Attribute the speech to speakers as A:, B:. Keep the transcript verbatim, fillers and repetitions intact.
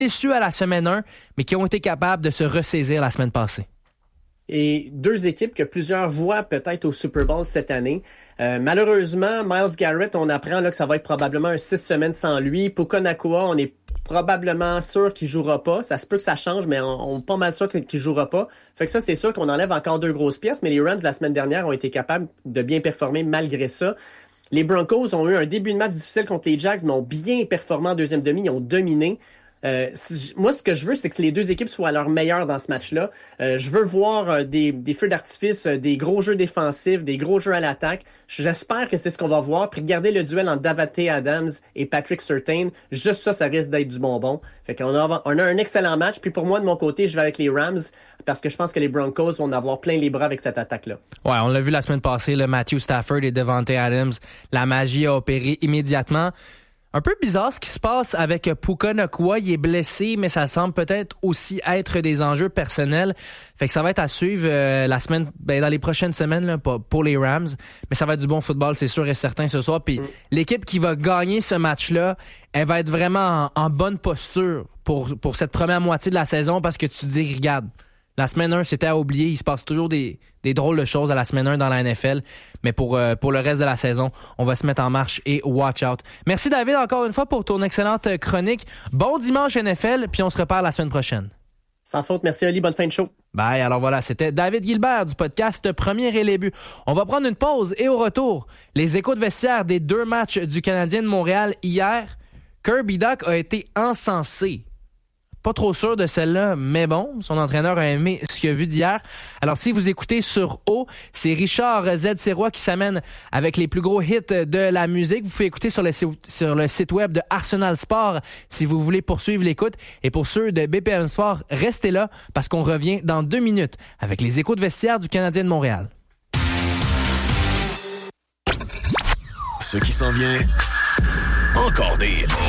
A: déçus à la semaine un, mais qui ont été capables de se ressaisir la semaine passée.
B: Et deux équipes que plusieurs voient peut-être au Super Bowl cette année. Euh, malheureusement, Myles Garrett, on apprend là, que ça va être probablement un six semaines sans lui. Puka Nacua, on est probablement sûr qu'il jouera pas. Ça se peut que ça change, mais on, on est pas mal sûr qu'il jouera pas. Fait que ça, c'est sûr qu'on enlève encore deux grosses pièces, mais les Rams, la semaine dernière, ont été capables de bien performer malgré ça. Les Broncos ont eu un début de match difficile contre les Jags, mais ont bien performé en deuxième demi. Ils ont dominé. Euh, si, moi, ce que je veux, c'est que les deux équipes soient à leur meilleur dans ce match-là. Euh, je veux voir euh, des, des feux d'artifice, euh, des gros jeux défensifs, des gros jeux à l'attaque. J'espère que c'est ce qu'on va voir. Puis regardez le duel entre Davante Adams et Patrick Surtain. Juste ça, ça risque d'être du bonbon. Fait qu'on a, on a un excellent match. Puis pour moi, de mon côté, je vais avec les Rams parce que je pense que les Broncos vont en avoir plein les bras avec cette attaque-là.
A: Ouais, on l'a vu la semaine passée, le Matthew Stafford et Davante Adams. La magie a opéré immédiatement. Un peu bizarre ce qui se passe avec Puka Nacua. Il est blessé, mais ça semble peut-être aussi être des enjeux personnels. Fait que ça va être à suivre euh, la semaine, ben, dans les prochaines semaines là, pour les Rams. Mais ça va être du bon football, c'est sûr et certain ce soir. Puis mm. l'équipe qui va gagner ce match-là, elle va être vraiment en, en bonne posture pour, pour cette première moitié de la saison parce que tu te dis, regarde, la semaine un, c'était à oublier. Il se passe toujours des, des drôles de choses à la semaine un dans la N F L. Mais pour, euh, pour le reste de la saison, on va se mettre en marche et watch out. Merci David encore une fois pour ton excellente chronique. Bon dimanche N F L, puis on se reparle la semaine prochaine.
B: Sans faute. Merci Ali. Bonne fin de show.
A: Bye. Alors voilà, c'était David Gilbert du podcast Premier et les buts. On va prendre une pause et au retour, les échos de vestiaire des deux matchs du Canadien de Montréal hier. Kirby Dach a été encensé. Pas trop sûr de celle-là, mais bon, son entraîneur a aimé ce qu'il a vu d'hier. Alors, si vous écoutez sur O, c'est Richard Z. Sirois qui s'amène avec les plus gros hits de la musique. Vous pouvez écouter sur le, sur le site web de Arsenal Sport si vous voulez poursuivre l'écoute. Et pour ceux de B P M Sport, restez là parce qu'on revient dans deux minutes avec les échos de vestiaire du Canadien de Montréal.
C: Ce qui s'en vient, encore des hits.